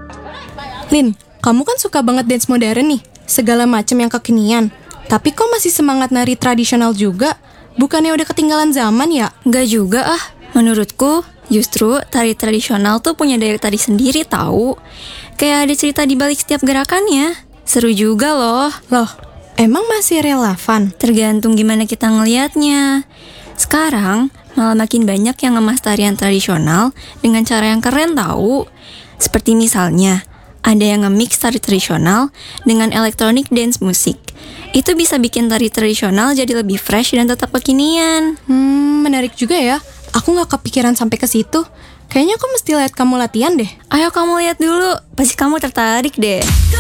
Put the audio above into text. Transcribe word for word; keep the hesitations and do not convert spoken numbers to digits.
Lin, kamu kan suka banget dance modern nih, segala macam yang kekinian. Tapi kok masih semangat nari tradisional juga? Bukannya udah ketinggalan zaman ya? Nggak juga ah, menurutku justru tari tradisional tuh punya daya tarik sendiri tahu. Kayak ada cerita di balik setiap gerakannya. Seru juga loh. Loh, emang masih relevan? Tergantung gimana kita ngelihatnya. Sekarang malah makin banyak yang ngemas tarian tradisional dengan cara yang keren tahu. Seperti misalnya, ada yang nge-mix tari tradisional dengan electronic dance musik. Itu bisa bikin tari tradisional jadi lebih fresh dan tetap kekinian. Hmm, menarik juga ya. Aku gak kepikiran sampai ke situ. Kayaknya aku mesti lihat kamu latihan deh. Ayo kamu lihat dulu, pasti kamu tertarik deh.